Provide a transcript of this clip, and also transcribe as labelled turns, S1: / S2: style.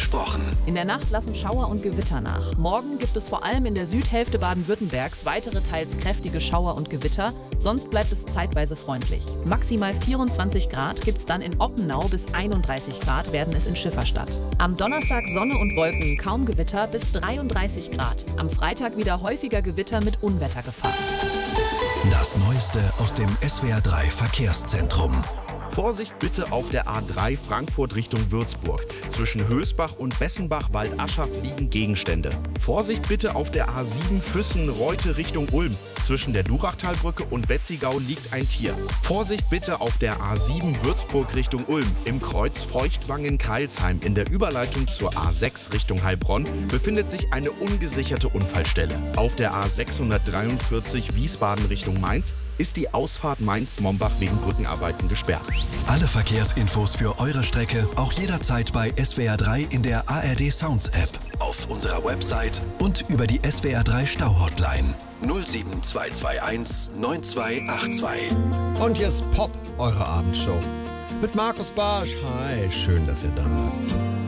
S1: versprochen.
S2: In der Nacht lassen Schauer und Gewitter nach. Morgen gibt es vor allem in der Südhälfte Baden-Württembergs weitere teils kräftige Schauer und Gewitter. Sonst bleibt es zeitweise freundlich. Maximal 24 Grad gibt es dann in Oppenau, bis 31 Grad werden es in Schifferstadt. Am Donnerstag Sonne und Wolken, kaum Gewitter bis 33 Grad. Am Freitag wieder häufiger Gewitter mit Unwettergefahr.
S1: Das Neueste aus dem SWR3 Verkehrszentrum.
S3: Vorsicht bitte auf der A3 Frankfurt Richtung Würzburg. Zwischen Hösbach und Bessenbach-Waldaschach liegen Gegenstände. Vorsicht bitte auf der A7 Füssen-Reute Richtung Ulm. Zwischen der Durachtalbrücke und Betzigau liegt ein Tier. Vorsicht bitte auf der A7 Würzburg Richtung Ulm. Im Kreuz Feuchtwangen-Kreilsheim in der Überleitung zur A6 Richtung Heilbronn befindet sich eine ungesicherte Unfallstelle. Auf der A643 Wiesbaden Richtung Mainz ist die Ausfahrt Mainz-Mombach wegen Brückenarbeiten gesperrt.
S1: Alle Verkehrsinfos für eure Strecke auch jederzeit bei SWR3 in der ARD Sounds App, auf unserer Website und über die SWR3 Stau-Hotline 07221 9282.
S4: Und jetzt Pop, eure Abendshow. Mit Markus Barsch. Hi, schön, dass ihr da seid.